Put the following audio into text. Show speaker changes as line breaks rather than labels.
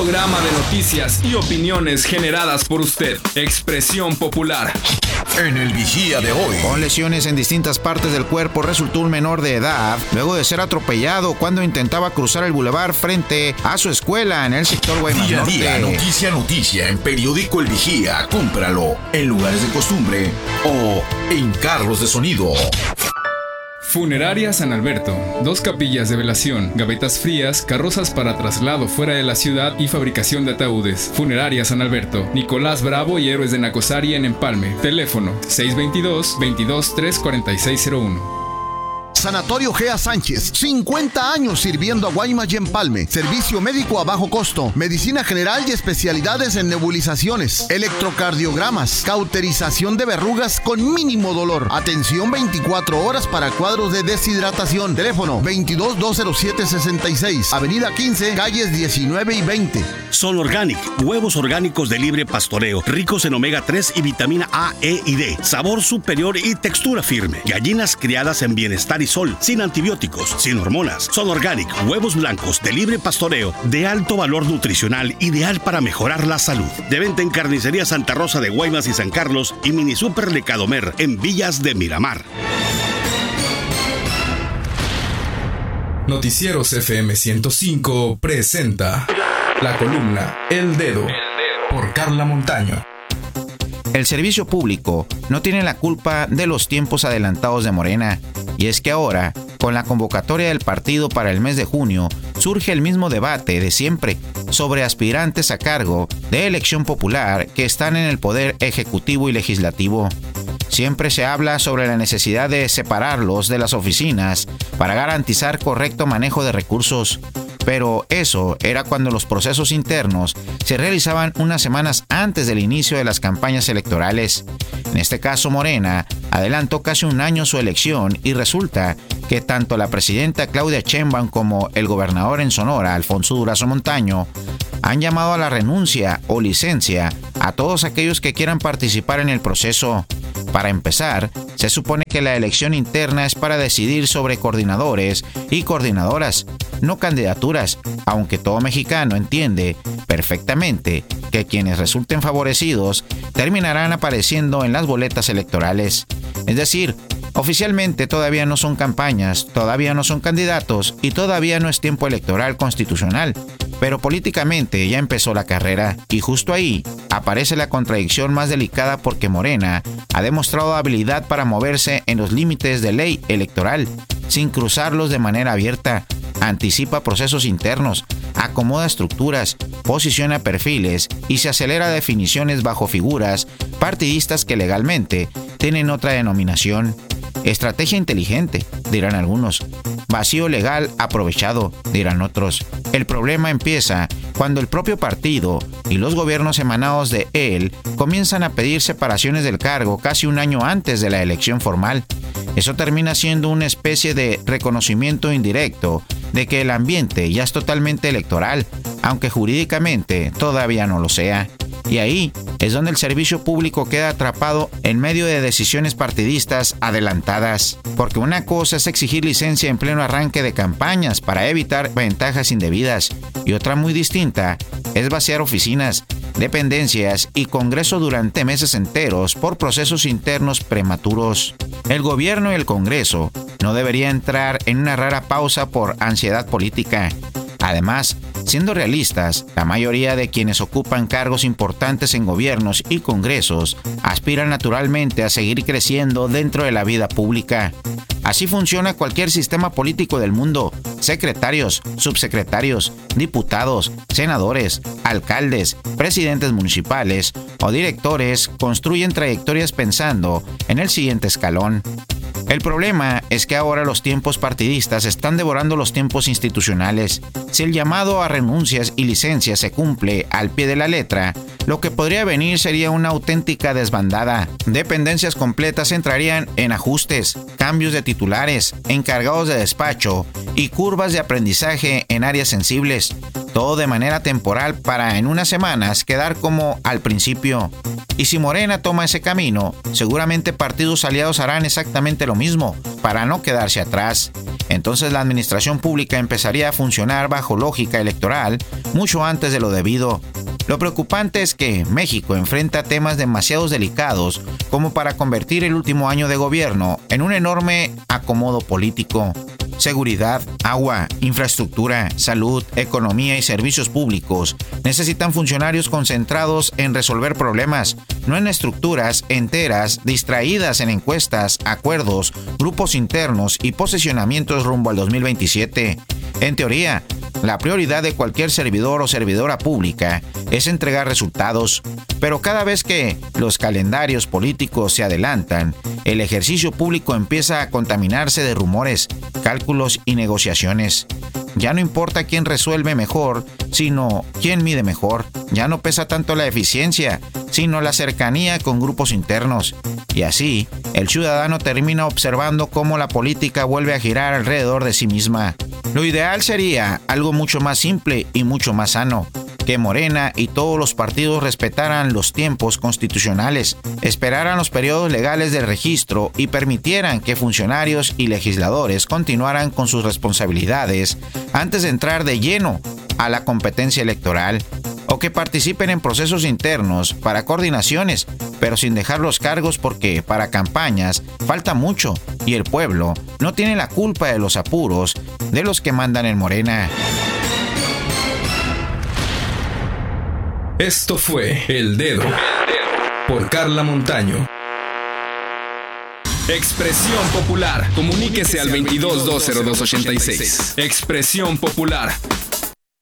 programa de noticias y opiniones generadas por usted. Expresión Popular.
En el Vigía de hoy.
Con lesiones en distintas partes del cuerpo resultó un menor de edad luego de ser atropellado cuando intentaba cruzar el bulevar frente a su escuela en el sector Guaymas
Día a
Norte.
día, noticia en Periódico El Vigía. Cómpralo en lugares de costumbre o en carros de sonido.
Funeraria San Alberto. 2 capillas de velación, gavetas frías, carrozas para traslado fuera de la ciudad y fabricación de ataúdes. Funeraria San Alberto. Nicolás Bravo y Héroes de Nacosari en Empalme. Teléfono 622-22-34601.
Sanatorio Gea Sánchez, 50 años sirviendo a Guaymas y Empalme. Servicio médico a bajo costo, medicina general y especialidades en nebulizaciones, electrocardiogramas, cauterización de verrugas con mínimo dolor. Atención 24 horas para cuadros de deshidratación. Teléfono 22-207-66, Avenida 15, calles 19 y 20.
Son Organic, huevos orgánicos de libre pastoreo, ricos en omega 3 y vitamina A, E y D. Sabor superior y textura firme. Gallinas criadas en bienestar y sol, sin antibióticos, sin hormonas. Son Organic, huevos blancos de libre pastoreo, de alto valor nutricional, ideal para mejorar la salud. De venta en Carnicería Santa Rosa de Guaymas y San Carlos y Mini Super de Cadomer en Villas de Miramar.
Noticieros FM 105 presenta la columna El Dedo por Carla Montaño.
El servicio público no tiene la culpa de los tiempos adelantados de Morena, y es que ahora, con la convocatoria del partido para el mes de junio, surge el mismo debate de siempre sobre aspirantes a cargo de elección popular que están en el poder ejecutivo y legislativo. Siempre se habla sobre la necesidad de separarlos de las oficinas para garantizar correcto manejo de recursos. Pero eso era cuando los procesos internos se realizaban unas semanas antes del inicio de las campañas electorales. En este caso, Morena adelantó casi un año su elección y resulta que tanto la presidenta Claudia Sheinbaum como el gobernador en Sonora, Alfonso Durazo Montaño, han llamado a la renuncia o licencia a todos aquellos que quieran participar en el proceso. Para empezar, se supone que la elección interna es para decidir sobre coordinadores y coordinadoras, no candidaturas, aunque todo mexicano entiende perfectamente que quienes resulten favorecidos terminarán apareciendo en las boletas electorales. Es decir, oficialmente todavía no son campañas, todavía no son candidatos y todavía no es tiempo electoral constitucional, pero políticamente ya empezó la carrera y justo ahí aparece la contradicción más delicada porque Morena ha demostrado habilidad para moverse en los límites de ley electoral, sin cruzarlos de manera abierta, anticipa procesos internos, acomoda estructuras, posiciona perfiles y se acelera definiciones bajo figuras partidistas que legalmente tienen otra denominación. Estrategia inteligente, dirán algunos. Vacío legal aprovechado, dirán otros. El problema empieza cuando el propio partido y los gobiernos emanados de él comienzan a pedir separaciones del cargo casi un año antes de la elección formal. Eso termina siendo una especie de reconocimiento indirecto de que el ambiente ya es totalmente electoral, aunque jurídicamente todavía no lo sea. Y ahí es donde el servicio público queda atrapado en medio de decisiones partidistas adelantadas. Porque una cosa es exigir licencia en pleno arranque de campañas para evitar ventajas indebidas, y otra muy distinta es vaciar oficinas, dependencias y Congreso durante meses enteros por procesos internos prematuros. El gobierno y el Congreso no deberían entrar en una rara pausa por ansiedad política. Además, siendo realistas, la mayoría de quienes ocupan cargos importantes en gobiernos y congresos aspiran naturalmente a seguir creciendo dentro de la vida pública. Así funciona cualquier sistema político del mundo. Secretarios, subsecretarios, diputados, senadores, alcaldes, presidentes municipales o directores construyen trayectorias pensando en el siguiente escalón. El problema es que ahora los tiempos partidistas están devorando los tiempos institucionales. Si el llamado a renuncias y licencias se cumple al pie de la letra, lo que podría venir sería una auténtica desbandada. Dependencias completas entrarían en ajustes, cambios de titulares, encargados de despacho y curvas de aprendizaje en áreas sensibles. todo de manera temporal para en unas semanas quedar como al principio. Y si Morena toma ese camino, seguramente partidos aliados harán exactamente lo mismo para no quedarse atrás. Entonces la administración pública empezaría a funcionar bajo lógica electoral mucho antes de lo debido. Lo preocupante es que México enfrenta temas demasiado delicados como para convertir el último año de gobierno en un enorme acomodo político. Seguridad, agua, infraestructura, salud, economía y servicios públicos necesitan funcionarios concentrados en resolver problemas, no en estructuras enteras distraídas en encuestas, acuerdos, grupos internos y posicionamientos rumbo al 2027. En teoría, la prioridad de cualquier servidor o servidora pública es entregar resultados, pero cada vez que los calendarios políticos se adelantan, el ejercicio público empieza a contaminarse de rumores, cálculos y negociaciones. Ya no importa quién resuelve mejor, sino quién mide mejor. Ya no pesa tanto la eficiencia, sino la cercanía con grupos internos. Y así, el ciudadano termina observando cómo la política vuelve a girar alrededor de sí misma. Lo ideal sería algo mucho más simple y mucho más sano. Que Morena y todos los partidos respetaran los tiempos constitucionales, esperaran los periodos legales del registro y permitieran que funcionarios y legisladores continuaran con sus responsabilidades antes de entrar de lleno a la competencia electoral, o que participen en procesos internos para coordinaciones, pero sin dejar los cargos porque para campañas falta mucho y el pueblo no tiene la culpa de los apuros de los que mandan en Morena.
Esto fue El Dedo por Carla Montaño. Expresión Popular. Comuníquese al 22-202-86. Expresión Popular.